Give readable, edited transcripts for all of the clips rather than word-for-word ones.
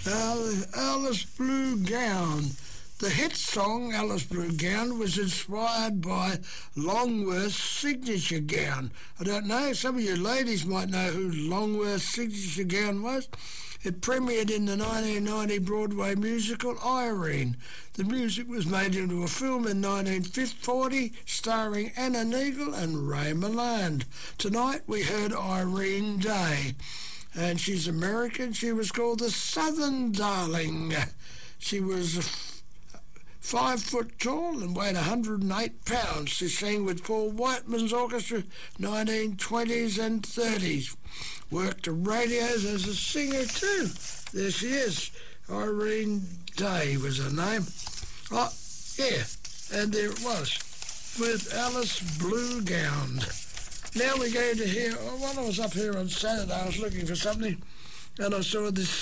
Alice Blue Gown. The hit song Alice Blue Gown was inspired by Longworth's signature gown. I don't know, some of you ladies might know who Longworth's signature gown was. It premiered in the 1990 Broadway musical Irene. The music was made into a film in 1940 starring Anna Neagle and Ray Milland. Tonight we heard Irene Day, and she's American. She was called the Southern Darling. She was 5 foot tall and weighed 108 pounds. She sang with Paul Whiteman's orchestra 1920s and 30s. Worked the radios as a singer too. There she is. Irene Day was her name. Oh, yeah, and there it was, with Alice Blue Gown. Now we're going to hear, while I was up here on Saturday, I was looking for something, and I saw this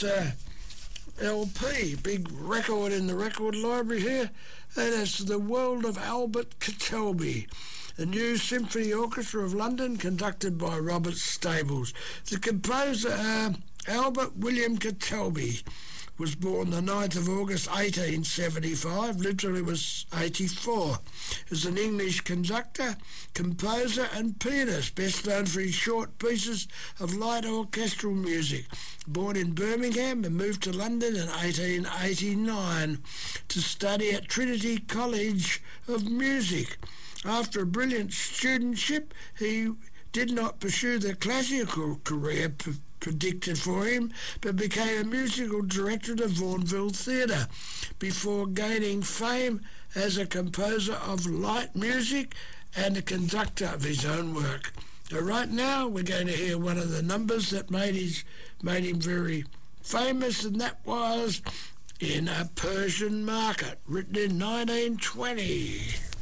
LP, big record in the record library here, and it's The World of Albert Ketelby, the New Symphony Orchestra of London, conducted by Robert Stables. The composer, Albert William Ketelby, was born the 9th of August 1875, lived till he was 84. Is an English conductor, composer and pianist, best known for his short pieces of light orchestral music. Born in Birmingham and moved to London in 1889 to study at Trinity College of Music. After a brilliant studentship, he did not pursue the classical career predicted for him, but became a musical director of Vaudeville Theatre before gaining fame as a composer of light music and a conductor of his own work. So right now we're going to hear one of the numbers that made him very famous, and that was In a Persian Market, written in 1920.